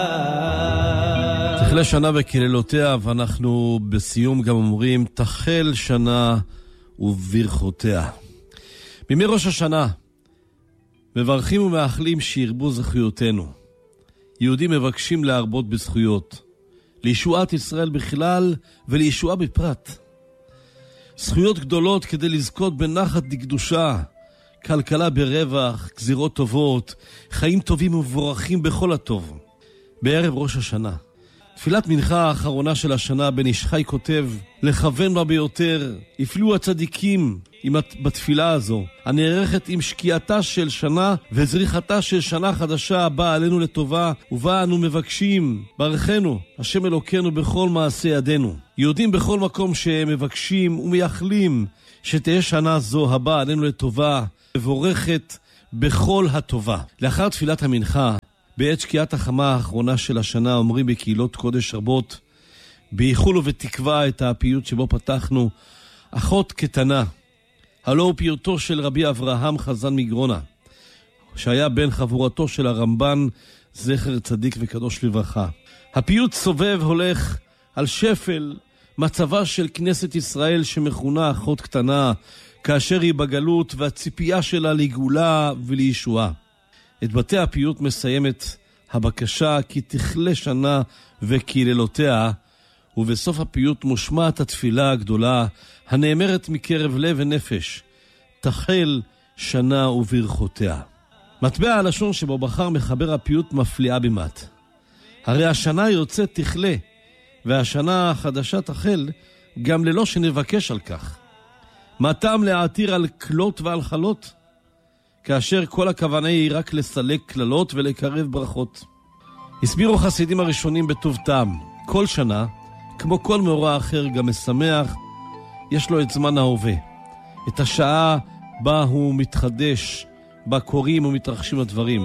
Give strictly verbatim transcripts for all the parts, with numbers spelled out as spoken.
תחלה שנה וקללותיה, ואנחנו בסיום גם אומרים תחל שנה וברכותיה. בימי ראש השנה מברכים ומאחלים שירבו זכויותינו. יהודים מבקשים להרבות בזכויות, לישועת ישראל בכלל ולישועה בפרט. זכויות גדולות כדי לזכות בנחת דקדושה, כלכלה ברווח, גזירות טובות, חיים טובים ומבורכים בכל הטוב. בערב ראש השנה, תפילת מנחה האחרונה של השנה, בן איש חי כותב, לכוון בה ביותר, יפלו הצדיקים עם בתפילה הזו, הנערכת עם שקיעתה של שנה וזריחתה של שנה חדשה הבאה עלינו לטובה, ובה אנו מבקשים, ברכנו, השם אלוקינו בכל מעשה ידינו. יהודים בכל מקום שהם מבקשים ומייחלים שתהיה שנה זו הבאה עלינו לטובה, מבורכת בכל הטובה. לאחר תפילת המנחה, בעת שקיעת החמה האחרונה של השנה, אומרים בקהילות קודש רבות, בייחול ובתקווה את הפיוט שבו פתחנו, אחות קטנה, הלא הוא פיוטו של רבי אברהם חזן מגרונה, שהיה בן חבורתו של הרמב"ן, זכר צדיק וקדוש לברכה. הפיוט סובב הולך על שפל מצבה של כנסת ישראל שמכונה אחות קטנה, כאשר היא בגלות והציפייה שלה לגאולה ולישועה. את בתי הפיוט מסיימת הבקשה כי תכלה שנה וקללותיה, ובסוף הפיוט מושמעת התפילה הגדולה הנאמרת מקרב לב ונפש, תחל שנה וברכותיה. מטבע הלשון שבו בחר מחבר הפיוט מפליאה במעט. הרי השנה יוצאת תכלה, והשנה החדשה תחל גם ללא שנבקש על כך. מה טעם להעתיר על כלות ועל חלות, כאשר כל הכוונה היא רק לסלק כללות ולקרב ברכות. הסבירו חסידים הראשונים בטוב טעם, כל שנה, כמו כל מאורע אחר גם משמח, יש לו את זמן ההווה, את השעה בה הוא מתחדש, בה קוראים ומתרחשים הדברים.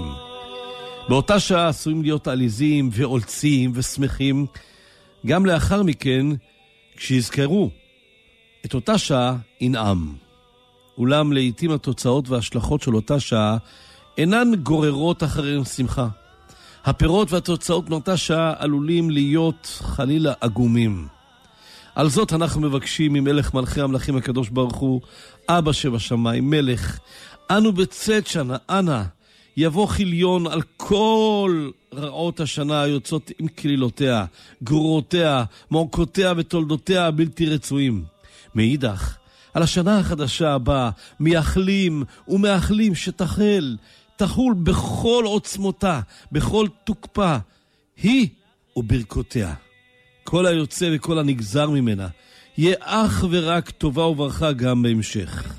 באותה שעה עשויים להיות עליזים ועולצים ושמחים, גם לאחר מכן, כשיזכרו את אותה שעה ינעם. אולם לעתים התוצאות וההשלכות של אותה שעה אינן גוררות אחריהם שמחה. הפירות והתוצאות מאותה שעה עלולים להיות חלילה עגומים. על זאת אנחנו מבקשים ממלך מלכי המלכים הקדוש ברוך הוא, אבא שבשמיים, מלך, אנו בצאת שנה, אנא, יבוא חיליון על כל רעות השנה היוצאות עם כלילותיה, גרורותיה, מעוקותיה ותולדותיה הבלתי רצויים. מאידך, על השנה החדשה הבאה, מייחלים ומאחלים שתחל, תחול בכל עוצמותה, בכל תוקפה, היא וברכותיה. כל היוצא וכל הנגזר ממנה, יהיה אך ורק טובה וברכה גם בהמשך.